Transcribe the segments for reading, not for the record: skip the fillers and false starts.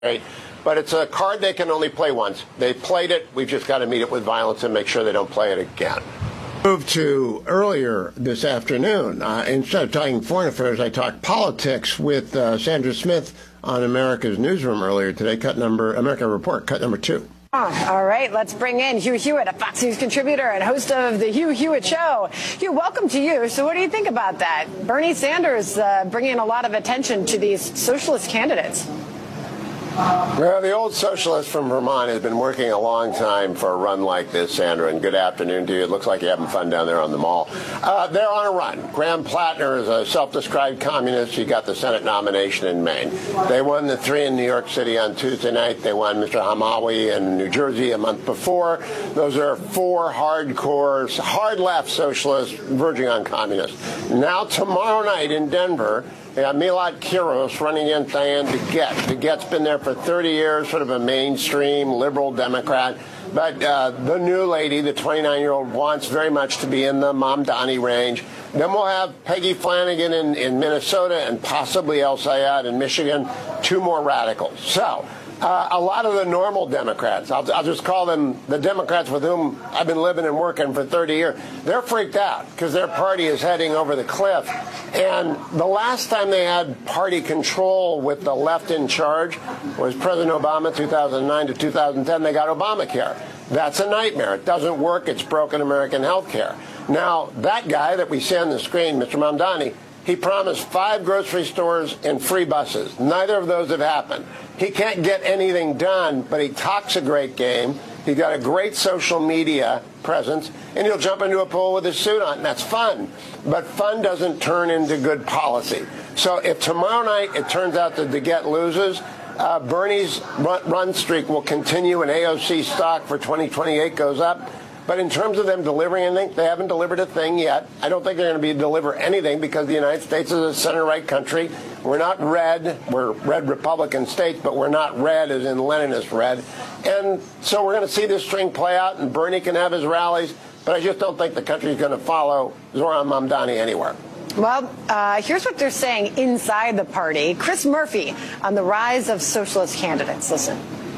Right. But it's a card they can only play once. They played it. We've just got to meet it with violence and make sure they don't play it again. Move to earlier this afternoon. Instead of talking foreign affairs, I talked politics with Sandra Smith on America's Newsroom earlier today. America Report, cut number 2. All right, let's bring in Hugh Hewitt, a Fox News contributor and host of the Hugh Hewitt Show. Hugh, welcome to you. So what do you think about that? Bernie Sanders bringing a lot of attention to these socialist candidates. Well, the old socialist from Vermont has been working a long time for a run like this, Sandra, and good afternoon to you. It looks like you're having fun down there on the mall. They're on a run. Graham Plattner is a self-described communist. He got the Senate nomination in Maine. They won the 3 in New York City on Tuesday night. They won Mr. Hamawi in New Jersey a month before. Those are 4 hardcore, hard-left socialists verging on communists. Now, tomorrow night in Denver, Milad Kiros running against Diane DeGette. DeGette's been there for 30 years, sort of a mainstream liberal Democrat. But the new lady, the 29-year-old, wants very much to be in the Mamdani range. Then we'll have Peggy Flanagan in Minnesota and possibly El Sayed in Michigan, 2 more radicals. So a lot of the normal Democrats, I'll just call them the Democrats with whom I've been living and working for 30 years, they're freaked out because their party is heading over the cliff. And the last time they had party control with the left in charge was President Obama, 2009 to 2010. They got Obamacare. That's a nightmare. It doesn't work. It's broken American health care. Now, that guy that we see on the screen, Mr. Mamdani, he promised 5 grocery stores and free buses. Neither of those have happened. He can't get anything done, but he talks a great game. He's got a great social media presence, and he'll jump into a pool with his suit on. That's fun. But fun doesn't turn into good policy. So if tomorrow night it turns out that DeGette loses, Bernie's run streak will continue and AOC stock for 2028 goes up. But in terms of them delivering anything, they haven't delivered a thing yet. I don't think they're going to deliver anything because the United States is a center-right country. We're not red. We're red Republican states, but we're not red as in Leninist red. And so we're going to see this string play out, and Bernie can have his rallies. But I just don't think the country is going to follow Zoran Mamdani anywhere. Well, here's what they're saying inside the party. Chris Murphy on the rise of socialist candidates. Listen.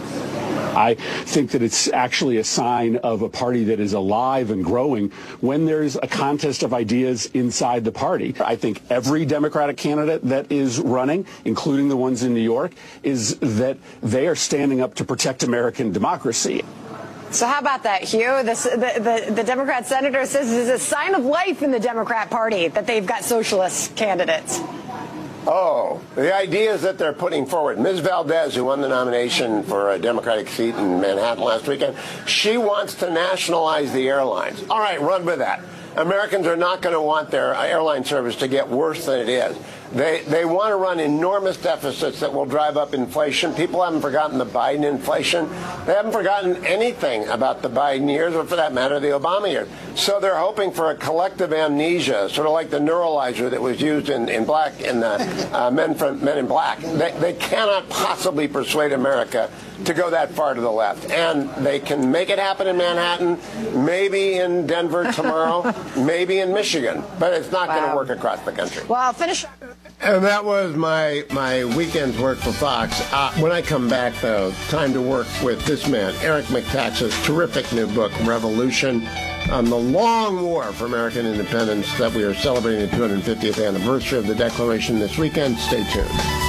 I think that it's actually a sign of a party that is alive and growing when there's a contest of ideas inside the party. I think every Democratic candidate that is running, including the ones in New York, is that they are standing up to protect American democracy. So how about that, Hugh? The Democrat senator says it's a sign of life in the Democrat Party that they've got socialist candidates. Oh, the ideas that they're putting forward. Ms. Valdez, who won the nomination for a Democratic seat in Manhattan last weekend, she wants to nationalize the airlines. All right, run with that. Americans are not going to want their airline service to get worse than it is. They want to run enormous deficits that will drive up inflation. People haven't forgotten the Biden inflation. They haven't forgotten anything about the Biden years, or for that matter, the Obama years. So they're hoping for a collective amnesia, sort of like the neuralizer that was used in the Men in Black. They cannot possibly persuade America to go that far to the left. And they can make it happen in Manhattan, maybe in Denver tomorrow, maybe in Michigan. But it's not going to work across the country. Well, I'll finish. And that was my weekend's work for Fox. When I come back, though, time to work with this man, Eric Metaxas' terrific new book, Revolution, on the long war for American independence that we are celebrating the 250th anniversary of the Declaration this weekend. Stay tuned.